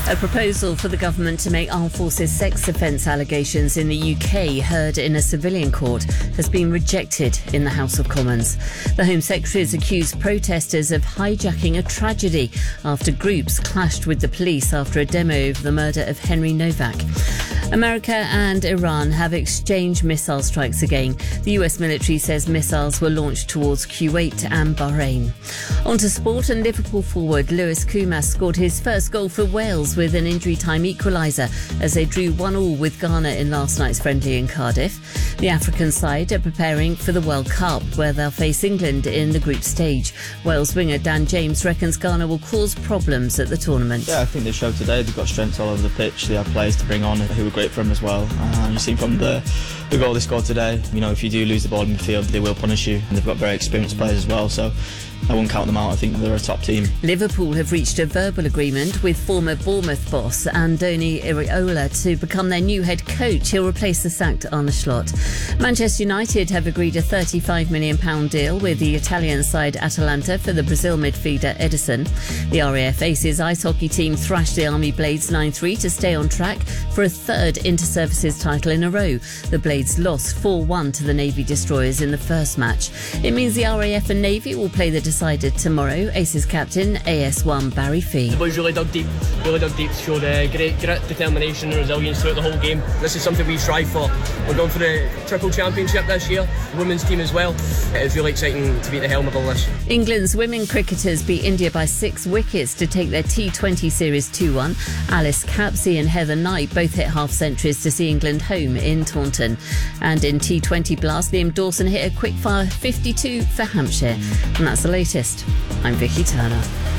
A proposal for the government to make armed forces sex offence allegations in the UK heard in a civilian court has been rejected in the House of Commons. The Home Secretary has accused protesters of hijacking a tragedy after groups clashed with the police after a demo of the murder of Henry Novak. America and Iran have exchanged missile strikes again. The US military says missiles were launched towards Kuwait and Bahrain. On to sport, and Liverpool forward Lewis Koumas scored his first goal for Wales with an injury-time equaliser as they drew 1-1 with Ghana in last night's friendly in Cardiff. The African side are preparing for the World Cup, where they'll face England in the group stage. Wales winger Dan James reckons Ghana will cause problems at the tournament. Yeah, I think they showed today they've got strengths all over the pitch. They have players to bring on who are great for them as well. You see from the goal they scored today, if you do lose the ball in midfield, they will punish you, and they've got very experienced players as well, so I won't count them out. I think they're a top team. Liverpool have reached a verbal agreement with former Bournemouth boss Andoni Iraola to become their new head coach. He'll replace the sacked Arne Slot. Manchester United have agreed a £35 million deal with the Italian side Atalanta for the Brazil midfielder Ederson. The RAF Aces ice hockey team thrashed the Army Blades 9-3 to stay on track for a third inter-services title in a row. The Blades lost 4-1 to the Navy Destroyers in the first match. It means the RAF and Navy will play the decider tomorrow. Aces captain AS1 Barry Fee. The boys really dug deep, showed great grit, determination and resilience throughout the whole game. This is something we strive for. We're going for the triple championship this year, the women's team as well. It's really exciting to be at the helm of all this. England's women cricketers beat India by 6 wickets to take their T20 series 2-1. Alice Capsey and Heather Knight both hit half-centuries to see England home in Taunton. And in T20 blast, Liam Dawson hit a quick-fire 52 for Hampshire. And that's the latest. I'm Vicky Turner.